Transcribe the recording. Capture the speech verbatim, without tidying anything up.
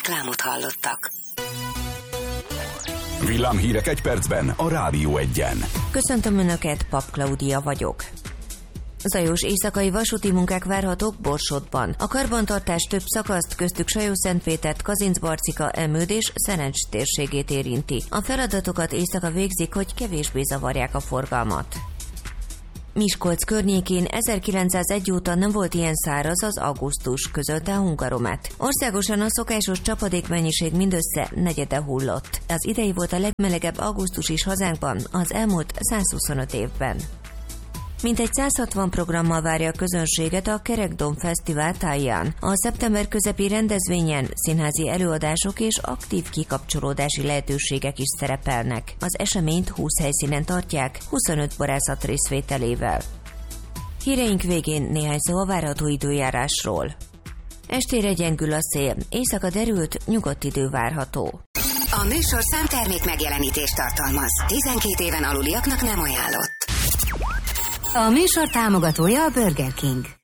Reklámot hallottak. Villámhírek egy percben a Rádió Egyen. Köszöntöm Önöket, Pap Klaudia vagyok. Zajos éjszakai vasúti munkák várhatók Borsodban. A karbantartás több szakaszt, köztük Sajó-Szentpétert, Kazincbarcika, Emőd és Szerencs térségét érinti. A feladatokat éjszaka végzik, hogy kevésbé zavarják a forgalmat. Miskolc környékén ezerkilencszázegy óta nem volt ilyen száraz az augusztus, közölte a Hungaromet. Országosan a szokásos csapadékmennyiség mindössze negyede hullott. Az idei volt a legmelegebb augusztus is hazánkban az elmúlt százhuszonöt évben. Mintegy száz hatvan programmal várja a közönséget a Kerekdom Fesztivál táján. A szeptember közepi rendezvényen színházi előadások és aktív kikapcsolódási lehetőségek is szerepelnek. Az eseményt húsz helyszínen tartják, huszonöt borászat részvételével. Híreink végén néhány szó a várható időjárásról. Estére gyengül a szél, éjszaka derült, nyugodt idő várható. A műsorszám termék megjelenítést tartalmaz. tizenkét éven aluliaknak nem ajánlott. A műsor támogatója a Burger King.